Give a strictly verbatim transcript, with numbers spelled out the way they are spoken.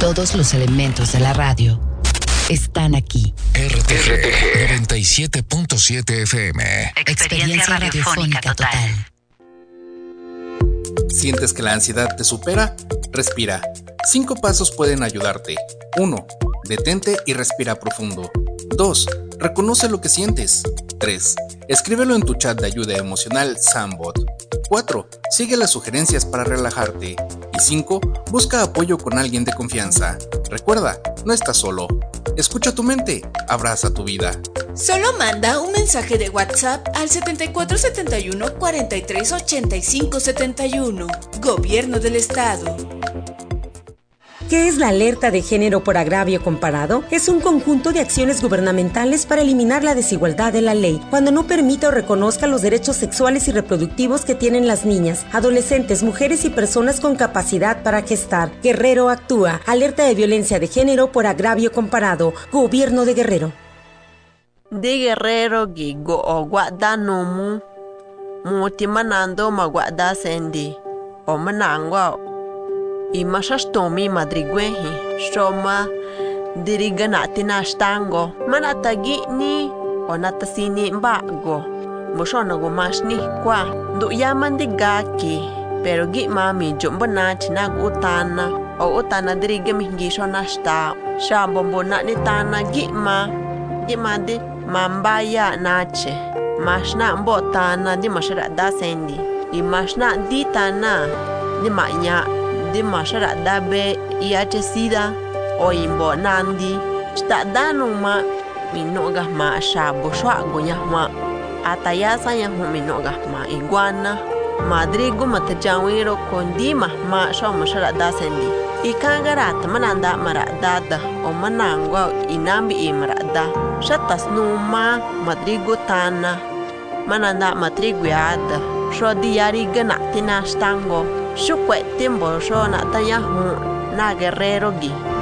Todos los elementos de la radio están aquí. R T G noventa y siete punto siete F M. Experiencia radiofónica total. ¿Sientes que la ansiedad te supera? Respira. Cinco pasos pueden ayudarte. uno. Detente y respira profundo. dos. Reconoce lo que sientes. tres. Escríbelo en tu chat de ayuda emocional Sambot. cuatro. Sigue las sugerencias para relajarte. Y cinco. Busca apoyo con alguien de confianza. Recuerda, no estás solo. Escucha tu mente, abraza tu vida. Solo manda un mensaje de WhatsApp al setenta y cuatro setenta y uno cuarenta y tres ochenta y cinco setenta y uno. Gobierno del Estado. ¿Qué es la alerta de género por agravio comparado? Es un conjunto de acciones gubernamentales para eliminar la desigualdad de la ley, cuando no permita o reconozca los derechos sexuales y reproductivos que tienen las niñas, adolescentes, mujeres y personas con capacidad para gestar. Guerrero actúa. Alerta de violencia de género por agravio comparado. Gobierno de Guerrero. De Guerrero gigo o guada nomu muti manando ma guada sendi o manangwa i mashastomi madrigwehi shoma diriganati nashtango manatagi ni onatasini mbago mushona go mashni kwa do yamandi gaki pero gi mami jombana china gutana o utana dirigami gisho nashta shambombo na ni tana gi ma gi madi mambaya nache mashna mbotana di mashara da sendi i mashna ditana di manya di mashara da be iache sida o imbo nandi sta danu ma minoga ma shabo shwa gonya ma atayasa ya minoga ma iguana madrigo matajawiro kondi ma ma shwa mashara da sendi ikangarat mananda maradada o manangwa inambi imrada shatas numa madrigo tana mananda matriguada sho diari gana tina stango shukwe timbo sho na tayahu na guerrero gi